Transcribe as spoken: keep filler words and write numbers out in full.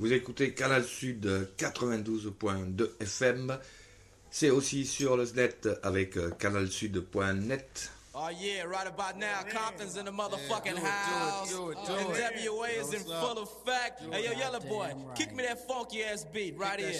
Vous écoutez Canal Sud quatre-vingt-douze point deux F M. C'est aussi sur le net avec canal sud point net. Oh yeah, right about now, Compton's in the motherfucking house, and W A is in full effect. Hey yo, Yellow Boy, kick me that funky ass beat right here.